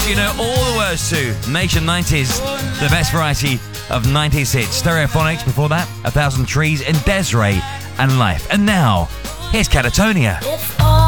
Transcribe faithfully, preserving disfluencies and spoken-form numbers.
you know all the words to. Nation nineties, the best variety of nineties hits. Stereophonics before that, A Thousand Trees, and Des'ree and Life. And now, here's Catatonia. If all